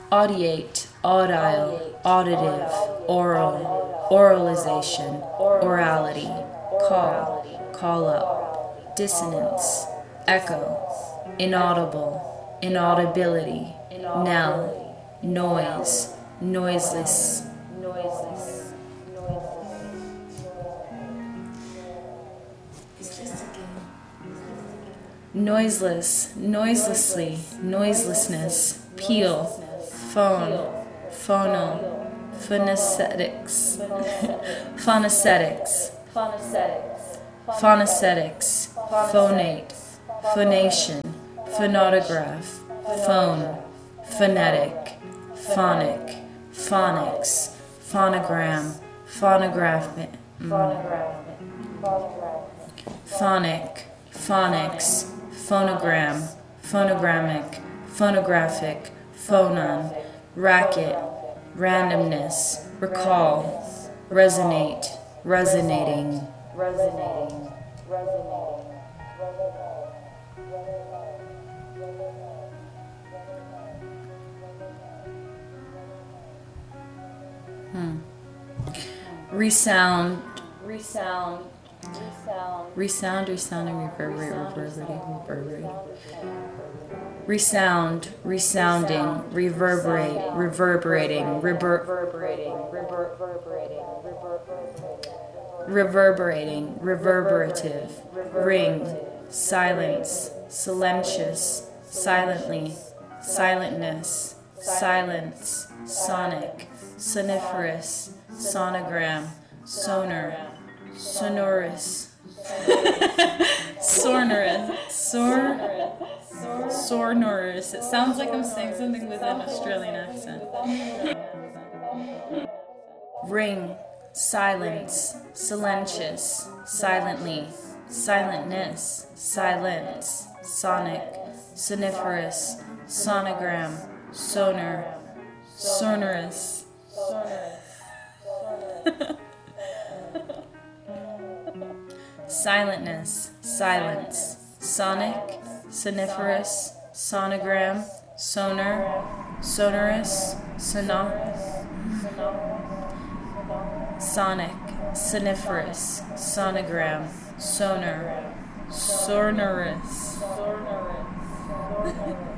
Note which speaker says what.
Speaker 1: audiate, audile, auditive, oral, oralization, orality, call up, dissonance, echo, inaudible, inaudibility, knell, noise, noiseless. Noiseless, noiselessly, noiselessness, peal, phone, phonal, phonesthetics, phonesthetics, phonesthetics, phonate, phonation, phonograph, phone, phonetic, phonic, phonics, phonogram, phonographic, phonic, phonics, phonogram, phonogrammic, phonographic, phonon, racket, randomness, recall, resonate, resonating. Resound, resounding, reverberate. Resound, resounding, reverberating, reverberative, ring, silence, silentious, silently, silentness, silence, sonic, soniferous, sonogram, sonar, sonorous, sonorous. It sounds like I'm saying something with an Australian accent. Ring, silence, silentious, silently, silentness, silence, sonic, soniferous, sonogram, sonar, sonorous. Silentness, silence, sonic, soniferous, sonogram, sonar, sonorous, sonic, soniferous, sonogram, sonar, sonorous.